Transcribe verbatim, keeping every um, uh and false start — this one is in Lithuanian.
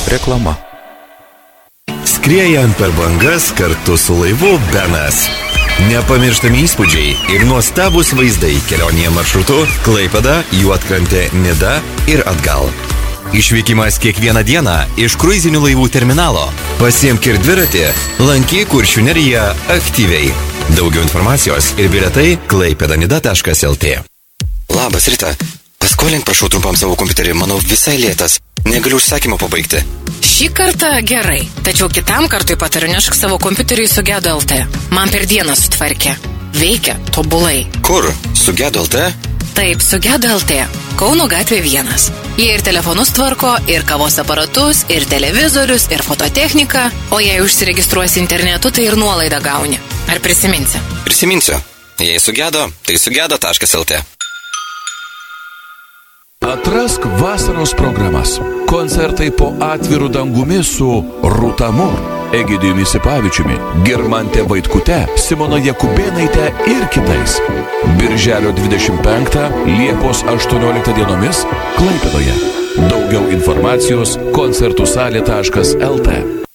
Reklama. Skriejant per bangas kartu su laivu Benas. Nepamirštami įspūdžiai ir nuostabus vaizdai kelionėje maršrutu Klaipėda, Juodkrantė, Nida ir atgal. Išvykimas kiekvieną dieną iš kruizinių laivų terminalo. Pasiimk ir dviratį, lankyk Kuršių neriją aktyviai. Daugiau informacijos ir bilietai klaipėdanida taškas lt. Labas, Rita. Paskolink, prašau, trumpam savo kompiuterį. Manau, visai lėtas. Negaliu užsakymą pabaigti. Šį kartą gerai, tačiau kitam kartui patariu nešk savo kompiuterį į Sugedo L T. Man per dieną sutvarkė. Veikia tobulai. Kur? Sugedo L T? Taip, Sugedo L T. Kauno gatvė vienas. Jie ir telefonus tvarko, ir kavos aparatus, ir televizorius, ir fototechniką. O jei užsiregistruosi internetu, tai ir nuolaidą gauni. Ar prisiminsi? Prisiminsiu. Jei sugedo, tai sugedo taškas lt. Atrask vasaros programas. Koncertai po atvirų dangumi su Rūta Mur, Egidijumi Sipavičiumi, Girmante Vaitkute, Simona Jakubėnaite ir kitais. Birželio dvidešimt penktą, Liepos aštuonioliktą dienomis Klaipėdoje. Daugiau informacijos koncertų salė taškas lt.